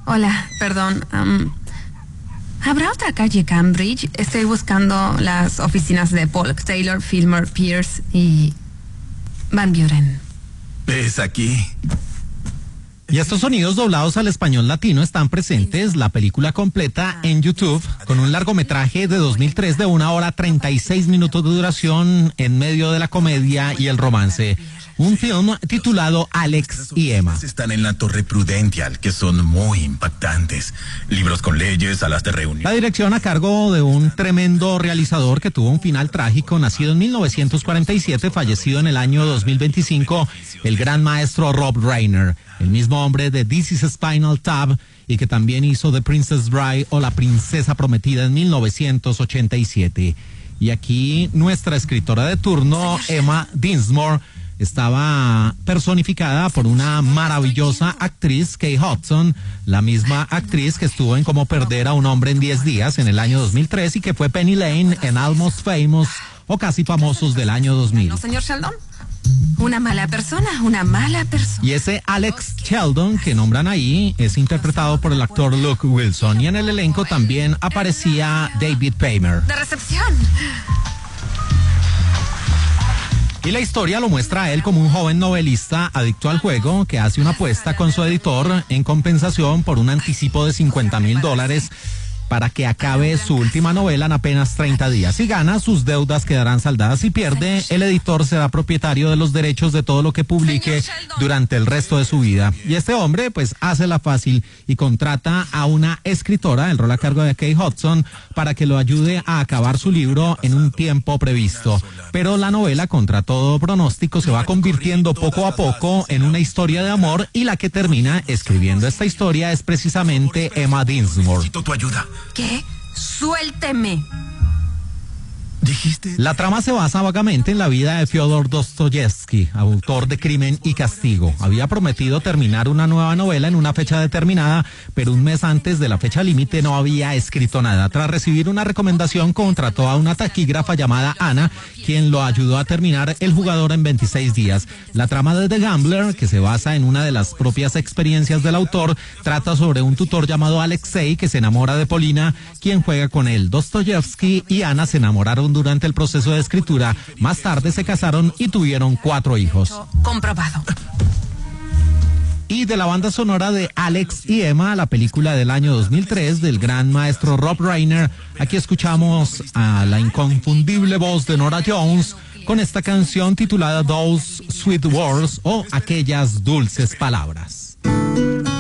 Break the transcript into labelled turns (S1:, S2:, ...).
S1: Hola, perdón. ¿Habrá otra calle Cambridge? Estoy buscando las oficinas de Polk, Taylor, Fillmore, Pierce y Van Buren.
S2: Es aquí.
S3: Y estos sonidos doblados al español latino están presentes, la película completa en YouTube, con un largometraje de 2003 de 1 hora 36 minutos de duración en medio de la comedia y el romance. Un film titulado Alex y Emma.
S2: Están en la Torre Prudential, que son muy impactantes. Libros con leyes, salas de reunión.
S3: La dirección a cargo de un tremendo realizador que tuvo un final trágico, nacido en 1947, fallecido en el año 2025, el gran maestro Rob Reiner, el mismo hombre de This is Spinal Tap y que también hizo The Princess Bride o La Princesa Prometida en 1987. Y aquí nuestra escritora de turno, Emma Dinsmore, estaba personificada por una maravillosa actriz, Kate Hudson, la misma actriz que estuvo en Cómo perder a un hombre en 10 días en el año 2003 y que fue Penny Lane en Almost Famous o Casi Famosos del año 2000.
S1: ¿No, señor Sheldon? Una mala persona.
S3: Y ese Alex Sheldon que nombran ahí es interpretado por el actor Luke Wilson, y en el elenco también aparecía David Paymer.
S1: De recepción.
S3: Y la historia lo muestra a él como un joven novelista adicto al juego que hace una apuesta con su editor en compensación por un anticipo de $50,000 para que acabe su última novela en apenas 30 días. Si gana, sus deudas quedarán saldadas. Si pierde, el editor será propietario de los derechos de todo lo que publique durante el resto de su vida. Y este hombre, pues, hace la fácil y contrata a una escritora, el rol a cargo de Kate Hudson, para que lo ayude a acabar su libro en un tiempo previsto. Pero la novela, contra todo pronóstico, se va convirtiendo poco a poco en una historia de amor, y la que termina escribiendo esta historia es precisamente Emma Dinsmore.
S2: Necesito tu ayuda.
S1: ¿Qué? Suélteme.
S2: Dijiste.
S3: La trama se basa vagamente en la vida de Fyodor Dostoyevsky, autor de Crimen y Castigo. Había prometido terminar una nueva novela en una fecha determinada, pero un mes antes de la fecha límite no había escrito nada. Tras recibir una recomendación, contrató a una taquígrafa llamada Ana, quien lo ayudó a terminar El jugador en 26 días. La trama de The Gambler, que se basa en una de las propias experiencias del autor, trata sobre un tutor llamado Alexei que se enamora de Polina, quien juega con él. Dostoyevsky y Ana se enamoraron durante el proceso de escritura. Más tarde se casaron y tuvieron 4 hijos.
S1: Comprobado.
S3: Y de la banda sonora de Alex y Emma, la película del año 2003 del gran maestro Rob Reiner, aquí escuchamos a la inconfundible voz de Norah Jones con esta canción titulada Those Sweet Words o Aquellas Dulces Palabras.